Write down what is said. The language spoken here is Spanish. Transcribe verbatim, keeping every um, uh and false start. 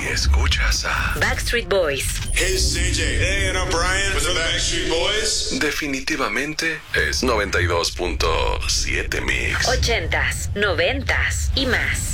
Si escuchas a Backstreet Boys. Hey, C J. Hey, and I'm Brian with the Backstreet Boys. definitivamente es noventa y dos punto siete Mix. Ochentas, noventas y más.